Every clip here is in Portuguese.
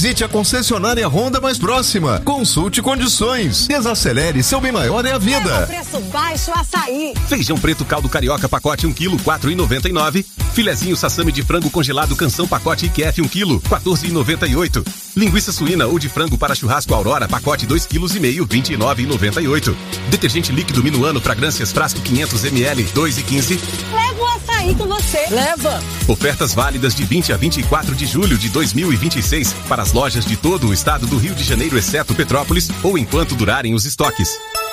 Visite a concessionária Honda mais próxima. Consulte condições. Desacelere, seu bem maior é a vida. Preço baixo Açaí. Feijão preto caldo carioca pacote 1 kg, 4,99. Filezinho sassami de frango congelado Canção pacote IQF 1 kg, 14,98. Linguiça suína ou de frango para churrasco Aurora pacote 2,5 kg, 29,98. Detergente líquido Minuano fragrâncias frasco 500 ml, 2,15. Leva o açaí com você. Leva. Ofertas válidas de 20 a 24 de julho de 2026 para as lojas de todo o estado do Rio de Janeiro, exceto Petrópolis, ou enquanto durarem os estoques.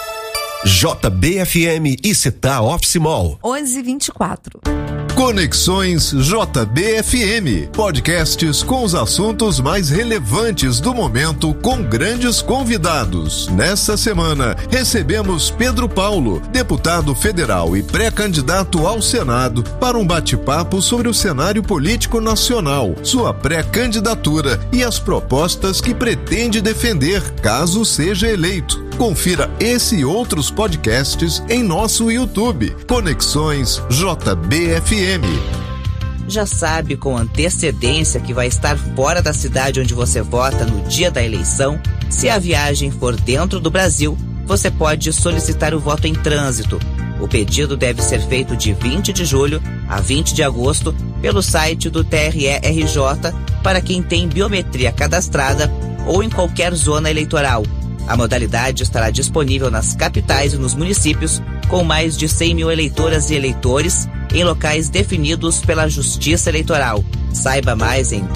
JBFM e Ceta Office Mall. 11h24. Conexões JBFM. Podcasts com os assuntos mais relevantes do momento com grandes convidados. Nesta semana, recebemos Pedro Paulo, deputado federal e pré-candidato ao Senado, para um bate-papo sobre o cenário político nacional, sua pré-candidatura e as propostas que pretende defender caso seja eleito. Confira esse e outros podcasts em nosso YouTube. Conexões JBFM. Já sabe com antecedência que vai estar fora da cidade onde você vota no dia da eleição? Se a viagem for dentro do Brasil, você pode solicitar o voto em trânsito. O pedido deve ser feito de 20 de julho a 20 de agosto pelo site do TRE-RJ para quem tem biometria cadastrada ou em qualquer zona eleitoral. A modalidade estará disponível nas capitais e nos municípios com mais de 100 mil eleitoras e eleitores em locais definidos pela Justiça Eleitoral. Saiba mais em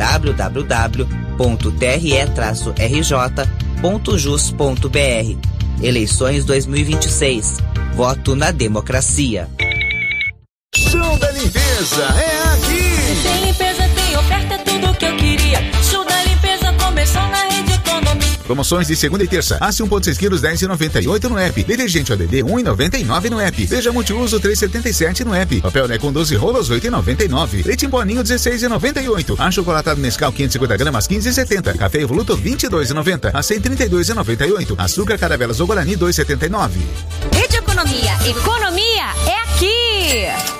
www.tre-rj.jus.br. Eleições 2026. Voto na democracia. Show da limpeza é aqui! Tem limpeza, tem oferta, tudo que eu queria. Show da limpeza começou na Rede Economia. Promoções de segunda e terça. Aço 1,6 kg, 10,98 no app. Detergente ODD, 1,99 no app. Veja multiuso, 3,77 no app. Papel Necon 12 rolos, 8,99. Leite em poninho, 16,98. Achocolatado Nescau, 550 gramas, 15,70. Café Evoluto, 22,90. Açaí, 32,98. Açúcar Caravelas ou Guarani, 2,79. Rede Economia. Economia é aqui!